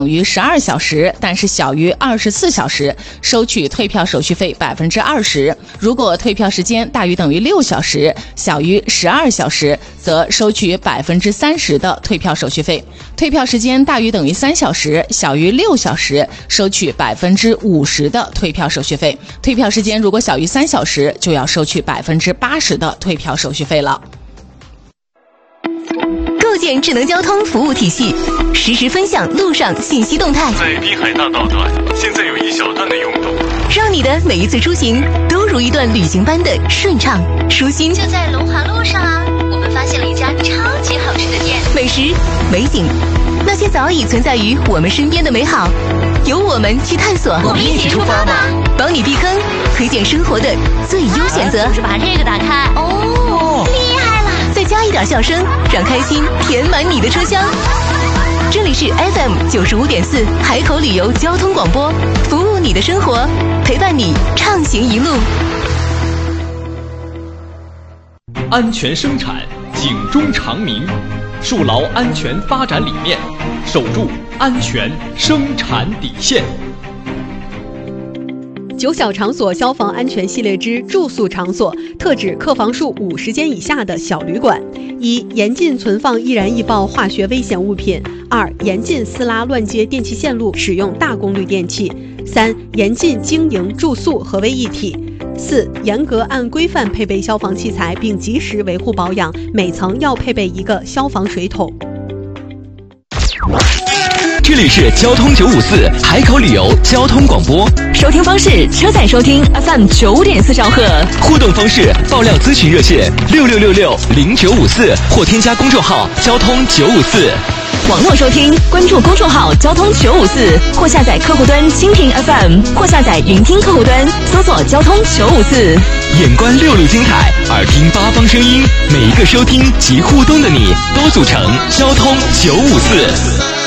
于12小时，但是小于24小时，收取退票手续费20%；如果退票时间大于等于6小时，小于12小时，则收取30%的退票手续费；退票时间大于等于3小时，小于6小时，收取50%的退票手续费；退票时间如果小于3小时，就要收取80%的退票手续费了。 构建智能交通服务体系，实时分享路上信息动态。 在滨海大道段，现在有一小段的拥堵， 让你的每一次出行都如一段旅行般的顺畅舒心。 就在龙华路上啊，我们发现了一家超级好吃的店， 美食、美景，那些早已存在于我们身边的美好，由我们去探索。 我们一起出发吧， 帮你避坑，推荐生活的最优选择。 就是把这个打开哦，厉害了！ 再加一点笑声，让开心填满你的车厢。这里是 FM 95.4海口旅游交通广播，服务你的生活，陪伴你畅行一路。 安全生产，警钟长鸣，树牢安全发展理念，守住安全生产底线。 9小场所消防安全系列之住宿场所，特指客房数50间以下的小旅馆。1. 严禁存放易燃易爆化学危险物品。2. 严禁私拉乱接电气线路，使用大功率电器。3. 严禁经营住宿合为一体。4. 严格按规范配备消防器材，并及时维护保养，每层要配备一个消防水桶。 这里是交通954海口旅游交通广播， 收听方式：车载收听 FM 95.4兆赫， 互动方式：爆料咨询热线66660954或添加公众号交通954。 网络收听，关注公众号交通954，或下载客户端蜻蜓 FM， 或下载云听客户端，搜索交通954。 眼观6路精彩，耳听8方声音，每一个收听及互动的你，都组成交通954。